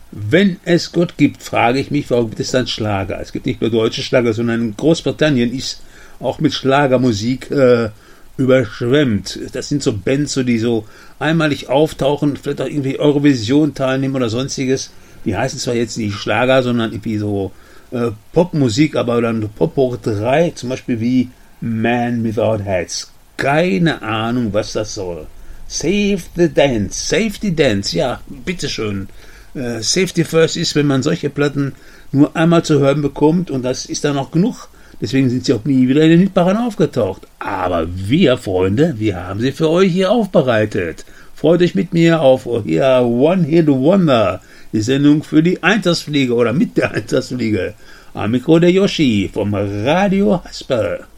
Wenn es Gott gibt, frage ich mich, warum gibt es dann Schlager? Es gibt nicht nur deutsche Schlager, sondern Großbritannien ist auch mit Schlagermusik überschwemmt. Das sind so Bands, so, die so einmalig auftauchen, vielleicht auch irgendwie Eurovision teilnehmen oder sonstiges. Die heißen zwar jetzt nicht Schlager, sondern irgendwie so Popmusik, aber dann Pop hoch 3, zum Beispiel wie Man Without Hats. Keine Ahnung, was das soll. Save the Dance, ja, bitteschön. Safety First ist, wenn man solche Platten nur einmal zu hören bekommt, und das ist dann auch genug. Deswegen sind sie auch nie wieder in den Hitpaaren aufgetaucht. Aber wir, Freunde, wir haben sie für euch hier aufbereitet. Freut euch mit mir auf hier One Hit Wonder, die Sendung für die Eintagsfliege oder mit der Eintagsfliege. Am Mikro der Yoshi vom Radio Hasper.